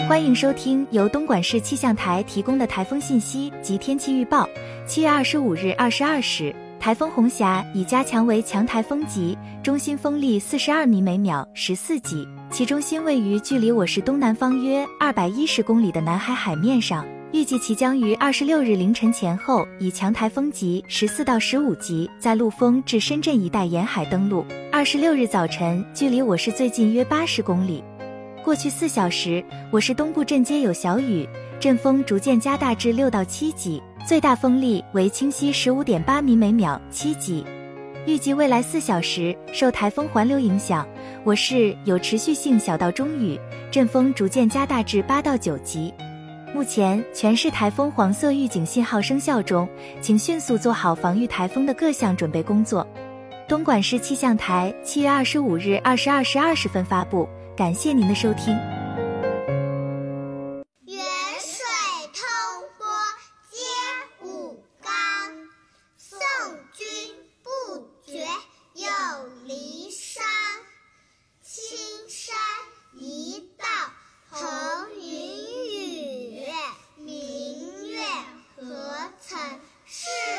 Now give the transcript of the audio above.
欢迎收听由东莞市气象台提供的台风信息及天气预报。7月25日22时，台风红霞已加强为强台风级，中心风力42米每秒14级，其中心位于距离我市东南方约210公里的南海海面上。预计其将于26日凌晨前后以强台风级14到15级在陆丰至深圳一带沿海登陆。26日早晨距离我市最近约80公里。过去4小时，我市东部阵街有小雨，阵风逐渐加大至6到7级，最大风力为清晰 15.8米每秒7级。预计未来4小时，受台风环流影响，我市有持续性小到中雨，阵风逐渐加大至8到9级。目前全市台风黄色预警信号生效中，请迅速做好防御台风的各项准备工作。东莞市气象台7月25日22时20分发布，感谢您的收听。